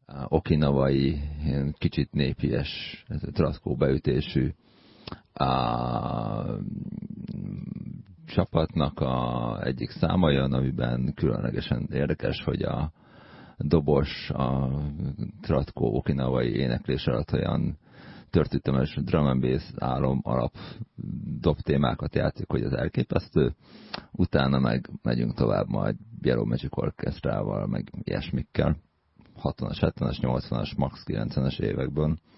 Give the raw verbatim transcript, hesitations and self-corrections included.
okinawai, kicsit népies, Tratko beütésű a csapatnak a egyik száma jön, amiben különlegesen érdekes, hogy a dobos a Tratko okinawai éneklés alatt olyan történetes drum and bass álom alap dob témákat játszik, hogy az elképesztő. Utána meg megyünk tovább majd Yellow Magic Orchestrával, meg ilyesmikkel. hatvanas, hetvenes, nyolcvanas, max kilencvenes években.